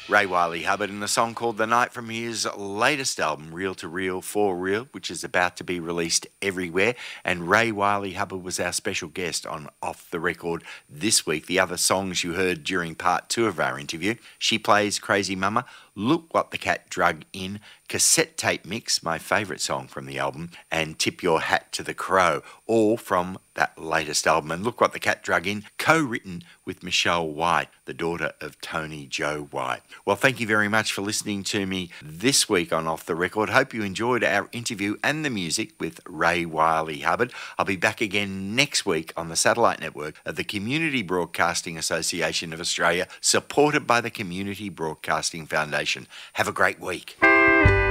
Ray Wiley Hubbard in a song called The Night from his latest album, Reel to Reel for Real, which is about to be released everywhere. And Ray Wiley Hubbard was our special guest on Off the Record this week. The other songs you heard during part 2 of our interview: She Plays Crazy Mama, Look What the Cat Drug In, Cassette Tape Mix, my favourite song from the album, and Tip Your Hat to the Crow, all from that latest album. And Look What the Cat Drug In, co-written with Michelle White, the daughter of Tony Joe White. Well, thank you very much for listening to me this week on Off the Record. Hope you enjoyed our interview and the music with Ray Wiley Hubbard. I'll be back again next week on the satellite network of the Community Broadcasting Association of Australia, supported by the Community Broadcasting Foundation. Have a great week.